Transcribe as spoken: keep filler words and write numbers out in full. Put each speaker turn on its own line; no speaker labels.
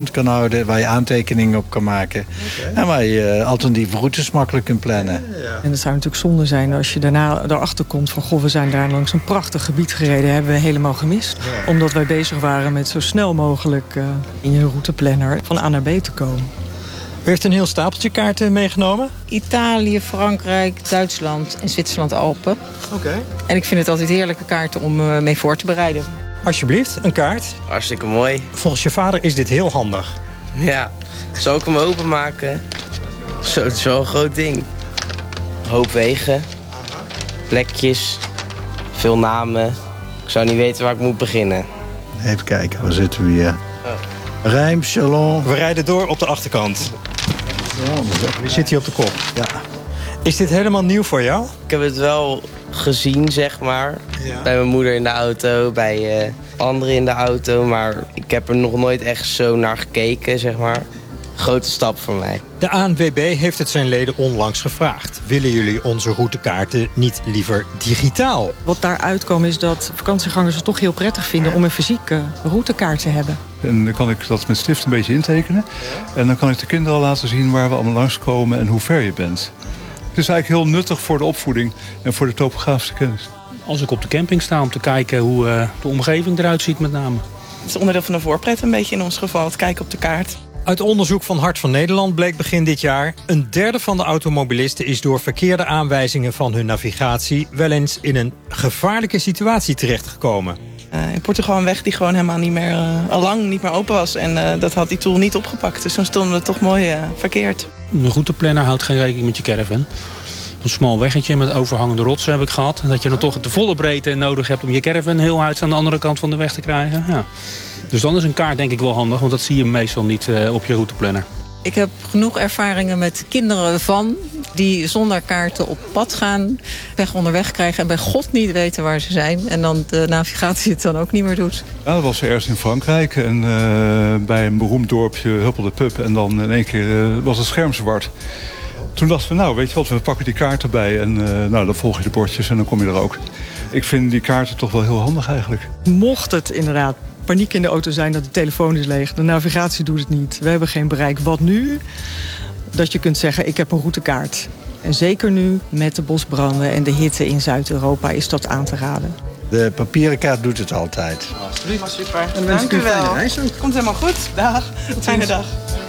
rond kan houden, waar je aantekeningen op kan maken. Okay. En waar je alternatieve routes makkelijk kunt plannen.
Ja, ja. En het zou natuurlijk zonde zijn als je daarna erachter komt van, goh, we zijn daar langs een prachtig gebied gereden, hebben we helemaal gemist. Ja. Omdat wij bezig waren met zo snel mogelijk uh, in je routeplanner van A naar B te komen.
U heeft een heel stapeltje kaarten meegenomen?
Italië, Frankrijk, Duitsland en Zwitserland Alpen.
Oké. Okay.
En ik vind het altijd heerlijke kaarten om uh, mee voor te bereiden.
Alsjeblieft, een kaart.
Hartstikke mooi.
Volgens je vader is dit heel handig.
Ja, zal ik hem openmaken? Zo, het is wel een groot ding. Een hoop wegen, plekjes, veel namen. Ik zou niet weten waar ik moet beginnen.
Even kijken, waar zitten we hier? Oh. Reims, Chalon.
We rijden door op de achterkant. Je zit hier op de kop.
Ja.
Is dit helemaal nieuw voor jou?
Ik heb het wel gezien, zeg maar. Ja. Bij mijn moeder in de auto, bij uh, anderen in de auto. Maar ik heb er nog nooit echt zo naar gekeken, zeg maar. Grote stap voor mij.
De A N W B heeft het zijn leden onlangs gevraagd. Willen jullie onze routekaarten niet liever digitaal?
Wat daaruit komt is dat vakantiegangers het toch heel prettig vinden om een fysieke routekaart te hebben.
En dan kan ik dat met stift een beetje intekenen. En dan kan ik de kinderen al laten zien waar we allemaal langskomen en hoe ver je bent. Het is eigenlijk heel nuttig voor de opvoeding en voor de topografische kennis.
Als ik op de camping sta om te kijken hoe uh, de omgeving eruit ziet met name.
Het is onderdeel van de voorpret een beetje in ons geval, het kijken op de kaart.
Uit onderzoek van Hart van Nederland bleek begin dit jaar, een derde van de automobilisten is door verkeerde aanwijzingen van hun navigatie wel eens in een gevaarlijke situatie terechtgekomen.
Uh, in Portugal een weg die gewoon helemaal niet meer, uh, al lang niet meer open was. En uh, dat had die tool niet opgepakt. Dus toen stonden we toch mooi uh, verkeerd.
Een routeplanner houdt geen rekening met je caravan. Een smal weggetje met overhangende rotsen heb ik gehad. En dat je dan toch de volle breedte nodig hebt om je caravan heel uit aan de andere kant van de weg te krijgen. Ja. Dus dan is een kaart denk ik wel handig, want dat zie je meestal niet uh, op je routeplanner.
Ik heb genoeg ervaringen met kinderen van die zonder kaarten op pad gaan, weg onderweg krijgen en bij God niet weten waar ze zijn. En dan de navigatie het dan ook niet meer doet.
Ja, dat was ergens in Frankrijk en uh, bij een beroemd dorpje Huppelde Pup en dan in één keer uh, was het scherm zwart. Toen dachten we, nou weet je wat, we pakken die kaart erbij en uh, nou, dan volg je de bordjes en dan kom je er ook. Ik vind die kaarten toch wel heel handig eigenlijk.
Mocht het inderdaad paniek in de auto zijn dat de telefoon is leeg, de navigatie doet het niet, we hebben geen bereik, wat nu? Dat je kunt zeggen, ik heb een routekaart. En zeker nu met de bosbranden en de hitte in Zuid-Europa is dat aan te raden.
De papieren kaart doet het altijd.
Alsjeblieft, super. Dank u wel. Komt helemaal goed. Dag. Fijne dag.